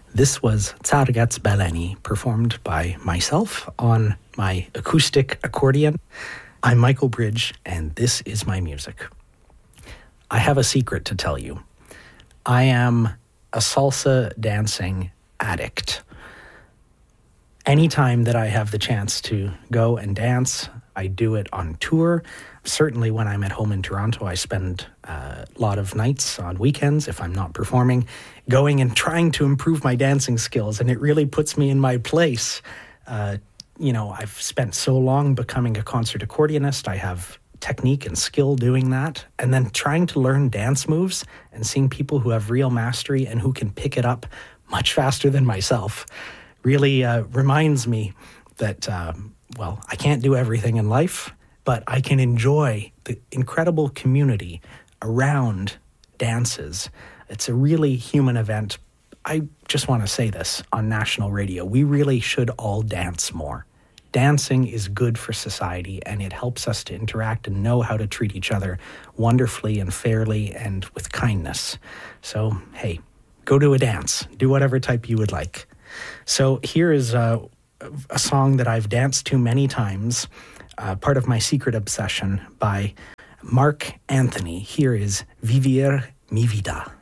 This was Tsargats Baleni, performed by myself on my acoustic accordion. I'm Michael Bridge, and this is my music. I have a secret to tell you. I am a salsa dancing addict. Anytime that I have the chance to go and dance, I do it on tour. Certainly when I'm at home in Toronto, I spend a lot of nights on weekends, if I'm not performing, going and trying to improve my dancing skills, and it really puts me in my place. I've spent so long becoming a concert accordionist. I have technique and skill doing that, and then trying to learn dance moves and seeing people who have real mastery and who can pick it up much faster than myself really reminds me that, I can't do everything in life, but I can enjoy the incredible community around dances. It's a really human event. I just want to say this on national radio. We really should all dance more. Dancing is good for society, and it helps us to interact and know how to treat each other wonderfully and fairly and with kindness. So, hey, go to a dance. Do whatever type you would like. So here is a song that I've danced to many times, part of my secret obsession, by Mark Anthony. Here is Vivir Mi Vida.